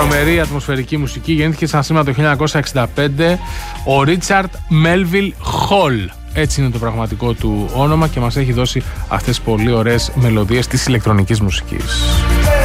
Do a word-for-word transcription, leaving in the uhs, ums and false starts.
τρομερή ατμοσφαιρική μουσική. Γεννήθηκε σαν σήμερα το χίλια εννιακόσια εξήντα πέντε ο Ρίτσαρντ Μέλβιλ Χολ. Έτσι είναι το πραγματικό του όνομα και μας έχει δώσει αυτές τις πολύ ωραίες μελωδίες της ηλεκτρονικής μουσικής.